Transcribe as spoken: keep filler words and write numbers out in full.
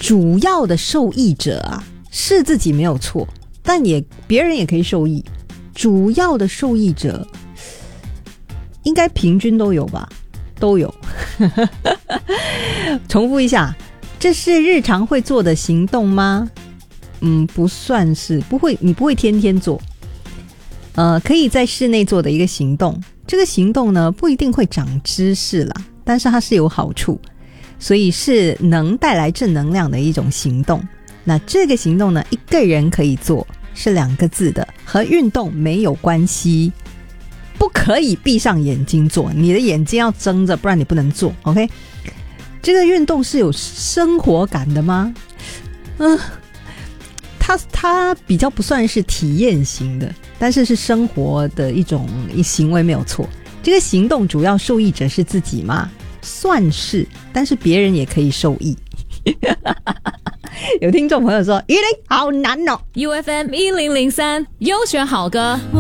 主要的受益者啊是自己没有错，但也别人也可以受益。主要的受益者应该平均都有吧？都有。重复一下，这是日常会做的行动吗？嗯，不算是，不会，你不会天天做。呃，可以在室内做的一个行动，这个行动呢不一定会长知识啦，但是它是有好处，所以是能带来正能量的一种行动。那这个行动呢，一个人可以做，是两个字的，和运动没有关系，不可以闭上眼睛做，你的眼睛要睁着，不然你不能做。 OK， 这个运动是有生活感的吗？嗯，它它比较不算是体验型的，但是是生活的一种行为没有错。这个行动主要受益者是自己吗？算是，但是别人也可以受益。有听众朋友说，鱼鳞好难哦。 U F M 一零零三优选好歌。